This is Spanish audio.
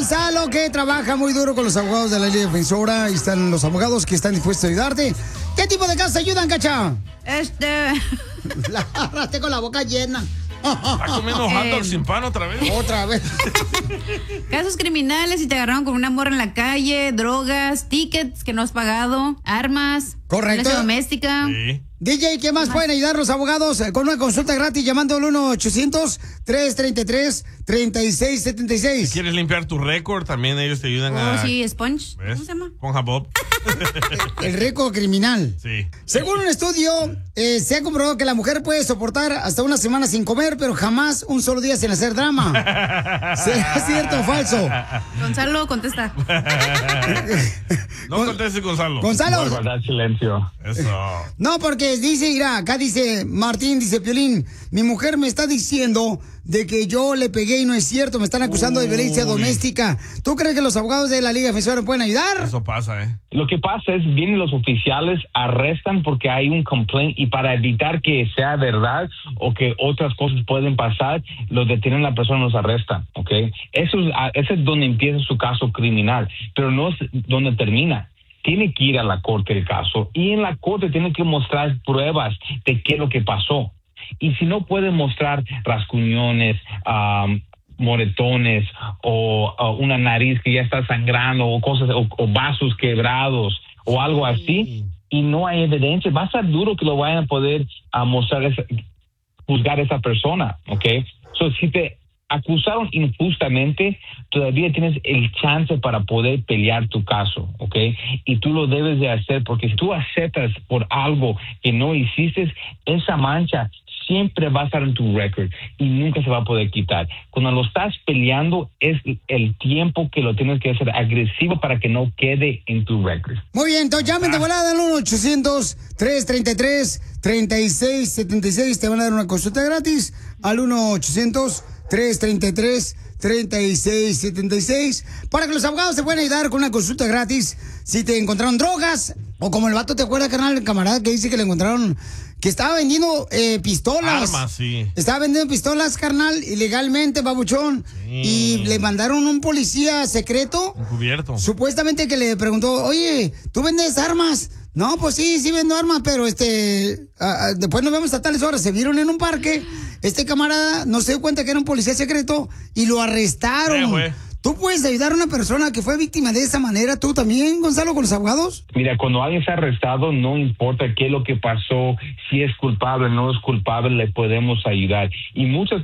Gonzalo, que trabaja muy duro con los abogados de la Liga Defensora. Y están los abogados que están dispuestos a ayudarte. ¿Qué tipo de casos ayudan, Cacha? La agarraste con la boca llena. ¿Está comiendo hot dog sin pan otra vez? Otra vez. Casos criminales, si te agarraron con una morra en la calle, drogas, tickets que no has pagado, armas. Correcto. Violencia doméstica. Sí. DJ, ¿qué más pueden ayudar los abogados con una consulta gratis llamando al 1-800-333-3676? ¿Quieres limpiar tu récord? También ellos te ayudan a... Sí, Sponge. ¿Ves? ¿Cómo se llama? Esponja Bob. El récord criminal. Sí. Según un estudio, se ha comprobado que la mujer puede soportar hasta una semana sin comer, pero jamás un solo día sin hacer drama. ¿Será cierto o falso? Gonzalo, contesta. No conteste, Gonzalo. Gonzalo. Voy a guardar silencio. Eso. No, porque dice, mira, acá dice Martín, dice Piolín, mi mujer me está diciendo de que yo le pegué y no es cierto, me están acusando de violencia doméstica. ¿Tú crees que los abogados de la Liga Defensora pueden ayudar? Eso pasa, Lo que pasa es, vienen los oficiales, arrestan porque hay un complaint y para evitar que sea verdad o que otras cosas pueden pasar, los detienen a la persona y los arrestan, ¿ok? Ese es donde empieza su caso criminal, pero no es donde termina. Tiene que ir a la corte el caso y en la corte tiene que mostrar pruebas de qué es lo que pasó. Y si no puede mostrar rasguñones, moretones o una nariz que ya está sangrando o cosas o vasos quebrados o algo así y no hay evidencia, va a ser duro que lo vayan a poder juzgar a esa persona, ¿ok? So, si te acusaron injustamente, todavía tienes el chance para poder pelear tu caso, ¿ok? Y tú lo debes de hacer porque si tú aceptas por algo que no hiciste, esa mancha siempre va a estar en tu récord y nunca se va a poder quitar. Cuando lo estás peleando es el tiempo que lo tienes que hacer agresivo para que no quede en tu récord. Muy bien, entonces llamen de volada al 1-800-333-3676. Te van a dar una consulta gratis al 1-800-333-3676 para que los abogados te puedan ayudar con una consulta gratis. Si te encontraron drogas o como el vato, ¿te acuerdas, carnal, el camarada que dice que le encontraron que estaba vendiendo pistolas? Armas, sí. Estaba vendiendo pistolas, carnal, ilegalmente, babuchón. Sí. Y le mandaron un policía secreto. Encubierto. Supuestamente que le preguntó, oye, ¿tú vendes armas? No, pues sí vendo armas, pero después nos vemos a tales horas. Se vieron en un parque. Este camarada no se dio cuenta que era un policía secreto y lo arrestaron. ¿Tú puedes ayudar a una persona que fue víctima de esa manera? ¿Tú también, Gonzalo, con los abogados? Mira, cuando alguien está arrestado, no importa qué es lo que pasó, si es culpable o no es culpable, le podemos ayudar. Y muchas